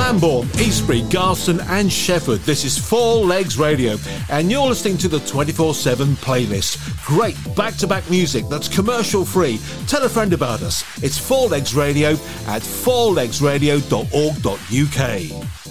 Lambourne, Eastbury, Garston and Shefford. This is Four Legs Radio and you're listening to the 24/7 playlist. Great back-to-back music that's commercial free. Tell a friend about us. It's Four Legs Radio at fourlegsradio.org.uk.